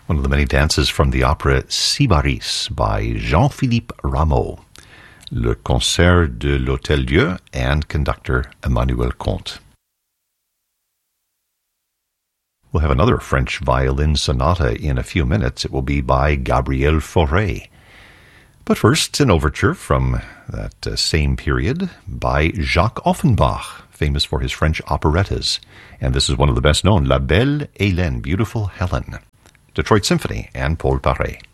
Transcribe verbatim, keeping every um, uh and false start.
one of the many dances from the opera Sybaris by Jean-Philippe Rameau, Le Concert de l'Hôtel-Dieu, and conductor Emmanuel Comte. We'll have another French violin sonata in a few minutes. It will be by Gabriel Fauré. But first, an overture from that uh, same period by Jacques Offenbach, famous for his French operettas. And this is one of the best known, La Belle Hélène, Beautiful Helen. Detroit Symphony and Paul Paré.